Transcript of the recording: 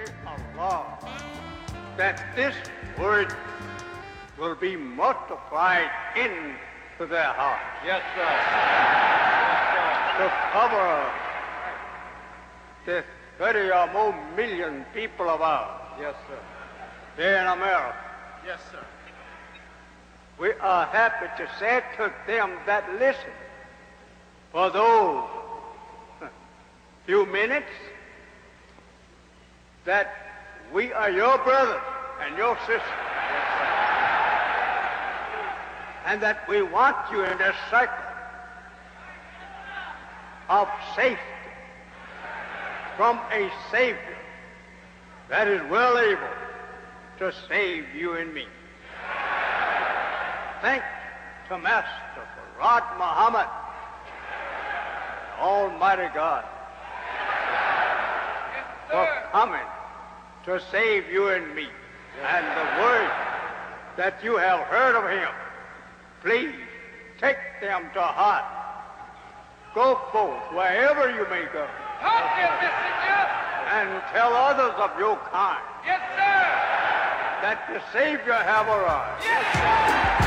pray Allah that this word will be multiplied into their hearts. Yes, sir. To cover the 30 or more million people of ours Yes, sir. here in America. Yes, sir. We are happy to say to them that listen, for those few minutes, that we are your brothers and your sisters. And that we want you in this cycle of safety from a Savior that is well able to save you and me. Thank to Master Farad Muhammad, Almighty God, for coming to save you and me. And the word that you have heard of him, please take them to heart. Go forth wherever you may go. Talk your messenger. And tell others of your kind Yes, sir. that the Savior have arrived. Yes, sir.